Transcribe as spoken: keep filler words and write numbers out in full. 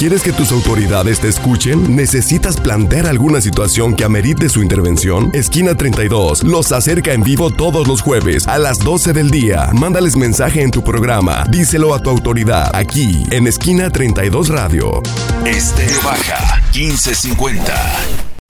¿Quieres que tus autoridades te escuchen? ¿Necesitas plantear alguna situación que amerite su intervención? Esquina treinta y dos los acerca en vivo todos los jueves a las doce del día. Mándales mensaje en tu programa. Díselo a tu autoridad aquí en Esquina treinta y dos Radio. Este Baja quince cincuenta.